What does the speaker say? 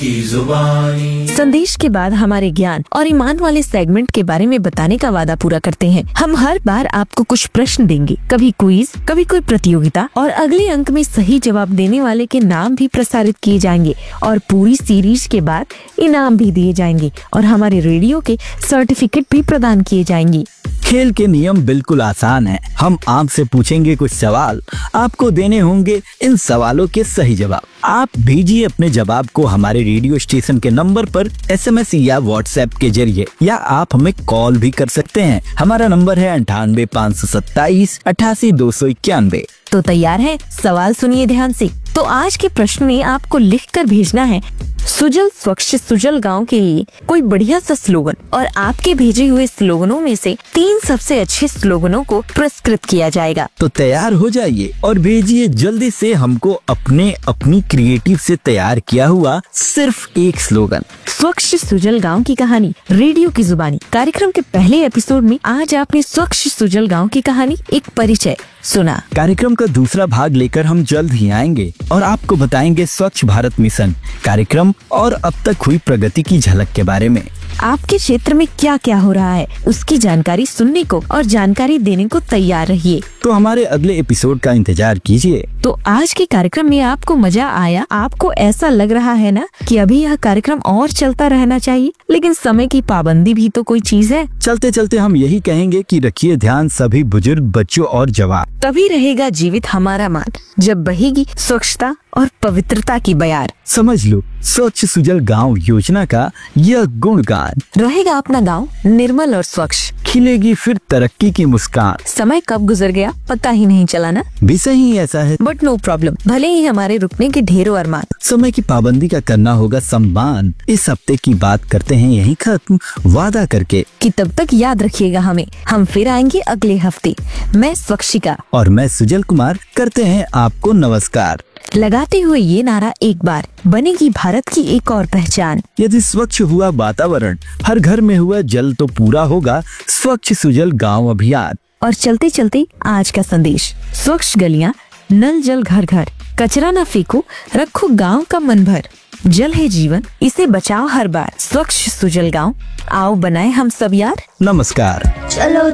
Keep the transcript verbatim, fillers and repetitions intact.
की जुबानी। संदेश के बाद हमारे ज्ञान और ईमान वाले सेगमेंट के बारे में बताने का वादा पूरा करते हैं। हम हर बार आपको कुछ प्रश्न देंगे, कभी क्विज, कभी कोई प्रतियोगिता, और अगले अंक में सही जवाब देने वाले के नाम भी प्रसारित किए जाएंगे और पूरी सीरीज के बाद इनाम भी दिए जाएंगे और हमारे रेडियो के सर्टिफिकेट भी प्रदान किए जाएंगे। खेल के नियम बिल्कुल आसान है। हम आपसे पूछेंगे कुछ सवाल, आपको देने होंगे इन सवालों के सही जवाब। आप भेजिए अपने जवाब को हमारे रेडियो स्टेशन के नंबर पर एसएमएस या व्हाट्सएप के जरिए, या आप हमें कॉल भी कर सकते हैं। हमारा नंबर है अंठानवे पाँच सौ सत्ताईस अठासी दो सौ इक्यानवे। तो तैयार है? सवाल सुनिए ध्यान से। तो आज के प्रश्न में आपको लिखकर भेजना है सुजल स्वच्छ सुजल गांव के लिए कोई बढ़िया सा स्लोगन, और आपके भेजे हुए स्लोगनों में से तीन सबसे अच्छे स्लोगनों को पुरस्कृत किया जाएगा। तो तैयार हो जाइए और भेजिए जल्दी से हमको अपने अपनी क्रिएटिव से तैयार किया हुआ सिर्फ एक स्लोगन। स्वच्छ सुजल गांव की कहानी रेडियो की जुबानी कार्यक्रम के पहले एपिसोड में आज आपने स्वच्छ सुजल गांव की कहानी एक परिचय सुना। कार्यक्रम का दूसरा भाग लेकर हम जल्द ही आएंगे और आपको बताएंगे स्वच्छ भारत मिशन कार्यक्रम और अब तक हुई प्रगति की झलक के बारे में। आपके क्षेत्र में क्या क्या हो रहा है उसकी जानकारी सुनने को और जानकारी देने को तैयार रहिए। तो हमारे अगले एपिसोड का इंतजार कीजिए। तो आज के कार्यक्रम में आपको मजा आया? आपको ऐसा लग रहा है ना कि अभी यह कार्यक्रम और चलता रहना चाहिए, लेकिन समय की पाबंदी भी तो कोई चीज है। चलते चलते हम यही कहेंगे कि रखिए ध्यान सभी बुजुर्ग, बच्चों और जवान। तभी रहेगा जीवित हमारा मान जब बहेगी स्वच्छता और पवित्रता की बयार। समझ लो स्वच्छ सुजल गांव योजना का यह गुणगान। रहेगा अपना गांव निर्मल और स्वच्छ, खिलेगी फिर तरक्की की मुस्कान। समय कब गुजर गया पता ही नहीं चला ना। भी सही ऐसा है, बट नो प्रॉब्लम, भले ही हमारे रुकने के ढेरों अरमान। समय की पाबंदी का करना होगा सम्मान। इस हफ्ते की बात करते हैं यहीं खत्म, वादा करके कि तब तक याद रखिएगा हमें। हम फिर आएंगे अगले हफ्ते। मैं स्वच्छिका और मैं सुजल कुमार करते हैं आपको नमस्कार, लगाते हुए ये नारा एक बार, बनेगी भारत की एक और पहचान। यदि स्वच्छ हुआ वातावरण, हर घर में हुआ जल, तो पूरा होगा स्वच्छ सुजल गांव अभियान। और चलते चलते आज का संदेश, स्वच्छ गलियां, नल जल घर घर, कचरा न फेंको, रखो गांव का मन भर। जल है जीवन, इसे बचाओ हर बार। स्वच्छ सुजल गांव, आओ बनाए हम सब यार। नमस्कार। चलो